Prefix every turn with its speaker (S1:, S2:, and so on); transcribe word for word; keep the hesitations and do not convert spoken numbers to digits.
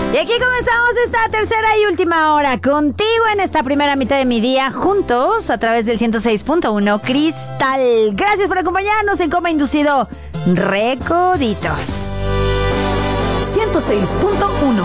S1: Y aquí comenzamos esta tercera y última hora contigo en esta primera mitad de mi día, juntos a través del ciento seis punto uno Cristal. Gracias por acompañarnos en Coma Inducido Recoditos.
S2: ciento seis punto uno